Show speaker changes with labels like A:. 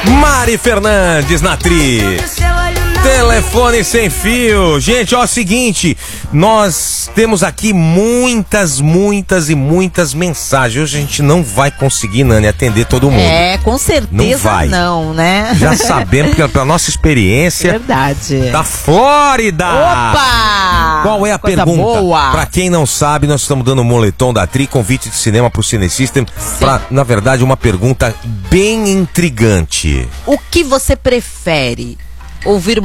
A: Mari Fernandes na Tri. Telefone sem fio. Gente, ó, é o seguinte, nós temos aqui muitas mensagens. Hoje a gente não vai conseguir, Nani, atender todo mundo.
B: É, com certeza não, né?
A: Já sabemos, pela nossa experiência.
B: Verdade.
A: Da Flórida.
B: Opa!
A: Qual é a
B: Coisa
A: pergunta?
B: boa.
A: Pra quem não sabe, nós estamos dando o moletom da Tri, convite de cinema pro Cinesystem. Pra, na verdade, uma pergunta bem intrigante.
B: O que você prefere? Ouvir